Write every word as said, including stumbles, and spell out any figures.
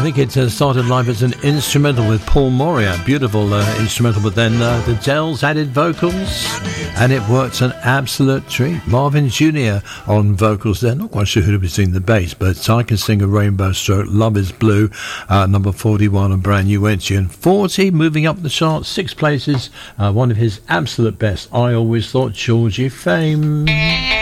think it uh, started life as an instrumental with Paul Moria. Beautiful uh, instrumental, but then uh, the Dells added vocals, and it worked an absolute treat. Marvin Junior on vocals there. Not quite sure who was doing the bass, but I Can Sing a Rainbow Stroke, Love is Blue, uh, number forty-one, a brand new entry. And forty, moving up the charts, six places, uh, one of his absolute best. I Always Thought, Georgie Fame.